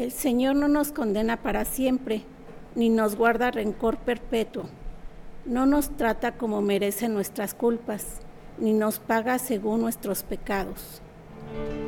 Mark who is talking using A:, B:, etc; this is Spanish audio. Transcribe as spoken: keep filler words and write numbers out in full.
A: El Señor no nos condena para siempre, ni nos guarda rencor perpetuo. No nos trata como merecen nuestras culpas, ni nos paga según nuestros pecados.